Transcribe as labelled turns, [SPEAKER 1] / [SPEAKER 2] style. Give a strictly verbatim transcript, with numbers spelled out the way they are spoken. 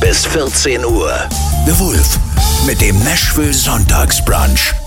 [SPEAKER 1] bis vierzehn Uhr. The Wolf mit dem Nashville Sonntagsbrunch.